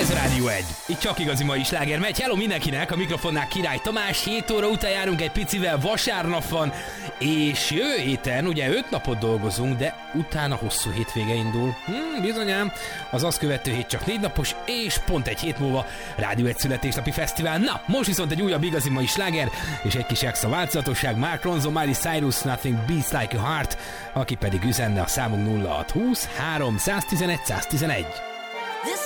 Ez Rádió 1. Itt csak igazi mai sláger megy. Hello mindenkinek, a mikrofonnál Király Tamás. 7 óra után járunk egy picivel, vasárnap van, és jövő héten ugye 5 napot dolgozunk, de utána hosszú hétvége indul. Bizonyám, az azt követő hét csak 4 napos, és pont egy hét múlva Rádió 1 születésnapi fesztivál. Na, most viszont egy újabb igazi mai sláger, és egy kis extra változatosság. Mark Ronson, Miley Cyrus, Nothing Beats Like a Heart, aki pedig üzenne a számunk 0620 311 111.